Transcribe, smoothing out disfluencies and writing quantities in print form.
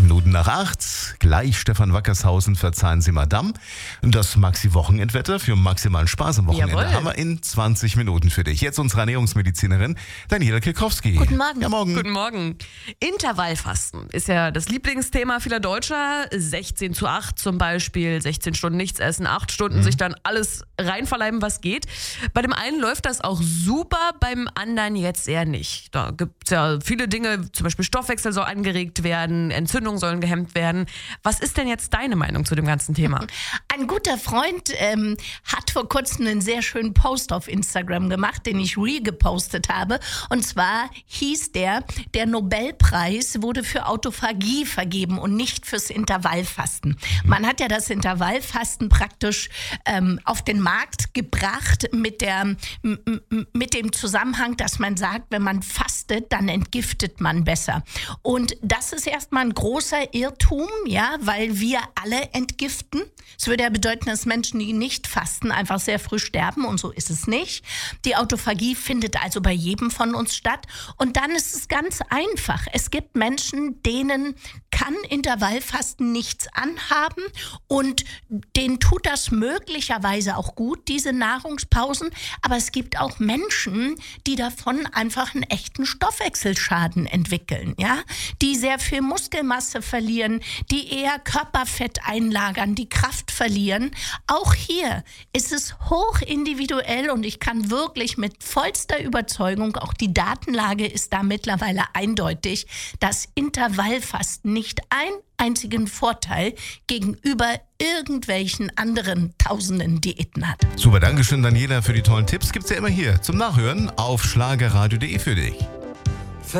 Minuten nach 8. Gleich Stefan Wackershausen, verzeihen Sie Madame. Das Maxi-Wochenendwetter für maximalen Spaß am Wochenende Jawohl. haben wir in 20 Minuten für dich. Jetzt unsere Ernährungsmedizinerin Daniela Kilkowski. Guten Morgen. Ja, morgen. Guten Morgen. Intervallfasten ist ja das Lieblingsthema vieler Deutscher. 16:8 zum Beispiel, 16 Stunden nichts essen, 8 Stunden sich dann alles reinverleiben, was geht. Bei dem einen läuft das auch super, beim anderen jetzt eher nicht. Da gibt es ja viele Dinge, zum Beispiel Stoffwechsel soll angeregt werden, Entzündungen sollen gehemmt werden. Was ist denn jetzt deine Meinung zu dem ganzen Thema? Ein guter Freund hat vor kurzem einen sehr schönen Post auf Instagram gemacht, den ich gepostet habe. Und zwar hieß der Nobelpreis wurde für Autophagie vergeben und nicht fürs Intervallfasten. Man hat ja das Intervallfasten praktisch auf den Markt gebracht mit dem Zusammenhang, dass man sagt, wenn man fastet, dann entgiftet man besser. Und das ist erstmal ein großer Irrtum, ja, weil wir alle entgiften. Es würde ja bedeuten, dass Menschen, die nicht fasten, einfach sehr früh sterben, und so ist es nicht. Die Autophagie findet also bei jedem von uns statt. Und dann ist es ganz einfach. Es gibt Menschen, denen kann Intervallfasten nichts anhaben und denen tut das möglicherweise auch gut, diese Nahrungspausen. Aber es gibt auch Menschen, die davon einfach einen echten Stoffwechselschaden entwickeln, ja, die sehr viel Muskelmasse verlieren, die eher Körperfett einlagern, die Kraft verlieren. Auch hier ist es hochindividuell und ich kann wirklich mit vollster Überzeugung, auch die Datenlage ist da mittlerweile eindeutig, dass Intervallfasten nicht einen einzigen Vorteil gegenüber irgendwelchen anderen tausenden Diäten hat. Super, Dankeschön Daniela für die tollen Tipps. Gibt's ja immer hier zum Nachhören auf schlagerradio.de für dich.